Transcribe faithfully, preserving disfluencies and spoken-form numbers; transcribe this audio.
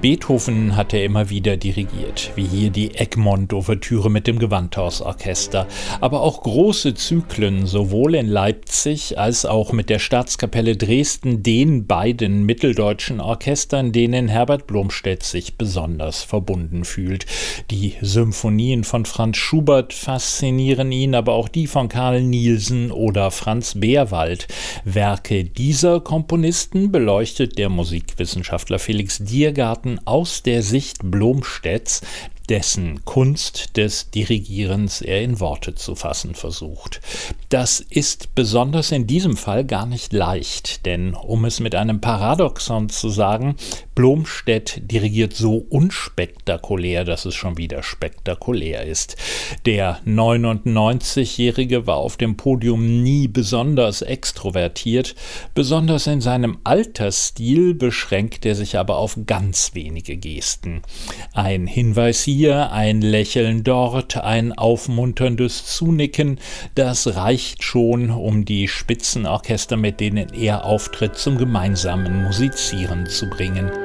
Beethoven hat er immer wieder dirigiert, wie hier die Egmont-Ouvertüre mit dem Gewandhausorchester, aber auch große Zyklen, sowohl in Leipzig als auch mit der Staatskapelle Dresden, den beiden mitteldeutschen Orchestern, denen Herbert Blomstedt sich besonders verbunden fühlt. Die Symphonien von Franz Schubert faszinieren ihn, aber auch die von Carl Nielsen oder Franz Beerwald. Werke dieser Komponisten beleuchtet der Musikwissenschaftler Felix Diergarten aus der Sicht Blomstedts, dessen Kunst des Dirigierens er in Worte zu fassen versucht. Das ist besonders in diesem Fall gar nicht leicht, denn um es mit einem Paradoxon zu sagen, Blomstedt dirigiert so unspektakulär, dass es schon wieder spektakulär ist. Der neunundneunzigjährige war auf dem Podium nie besonders extrovertiert, besonders in seinem Altersstil beschränkt er sich aber auf ganz wenige Gesten. Ein Hinweis hier, ein Lächeln dort, ein aufmunterndes Zunicken, das reicht schon, um die Spitzenorchester, mit denen er auftritt, zum gemeinsamen Musizieren zu bringen.